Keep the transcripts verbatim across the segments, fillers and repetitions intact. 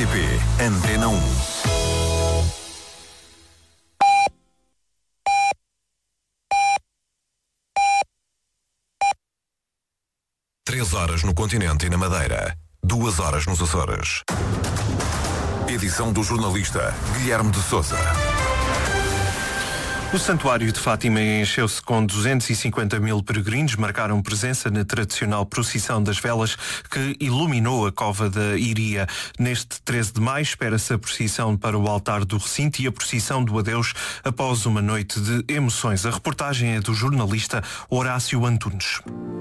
R T P Antena um. Três horas no continente e na Madeira. Duas horas nos Açores. Edição do jornalista Guilherme de Sousa. O Santuário de Fátima encheu-se com duzentos e cinquenta mil peregrinos, marcaram presença na tradicional procissão das velas que iluminou a Cova da Iria. Neste treze de maio espera-se a procissão para o altar do recinto e a procissão do adeus após uma noite de emoções. A reportagem é do jornalista Horácio Antunes.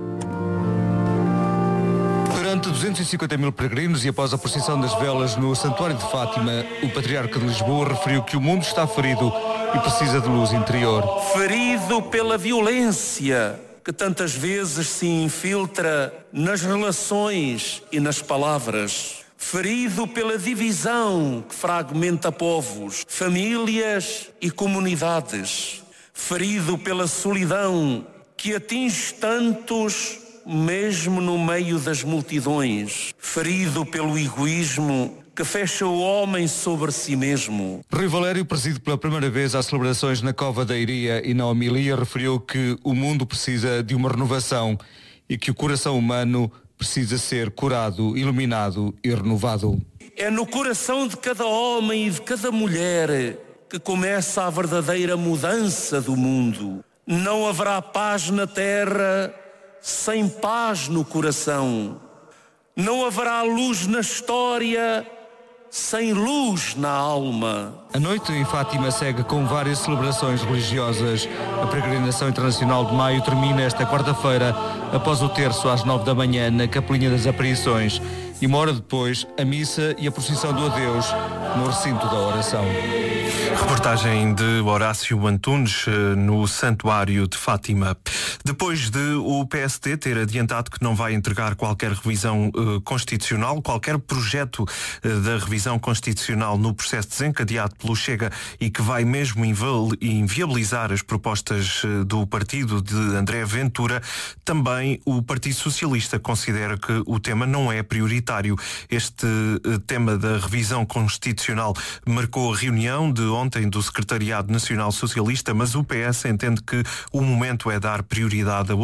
Durante duzentos e cinquenta mil peregrinos e após a procissão das velas no Santuário de Fátima, o Patriarca de Lisboa referiu que o mundo está ferido e precisa de luz interior. Ferido pela violência que tantas vezes se infiltra nas relações e nas palavras. Ferido pela divisão que fragmenta povos, famílias e comunidades. Ferido pela solidão que atinge tantos mesmo no meio das multidões, ferido pelo egoísmo que fecha o homem sobre si mesmo. Rui Valério, preside pela primeira vez às celebrações na Cova da Iria e na homilia, referiu que o mundo precisa de uma renovação e que o coração humano precisa ser curado, iluminado e renovado. É no coração de cada homem e de cada mulher que começa a verdadeira mudança do mundo. Não haverá paz na terra sem paz no coração. Não haverá luz na história sem luz na alma. A noite em Fátima segue com várias celebrações religiosas. A peregrinação internacional de maio termina esta quarta-feira, após o terço às nove da manhã na Capelinha das Aparições. E uma hora depois, a missa e a procissão do adeus no recinto da oração. Reportagem de Horácio Antunes no Santuário de Fátima. Depois de o P S D ter adiantado que não vai entregar qualquer revisão uh, constitucional, qualquer projeto uh, da revisão constitucional no processo desencadeado pelo Chega e que vai mesmo inviabilizar as propostas uh, do partido de André Ventura, também o Partido Socialista considera que o tema não é prioritário. Este uh, tema da revisão constitucional marcou a reunião de ontem do Secretariado Nacional Socialista, mas o P S entende que o momento é dar prioridade a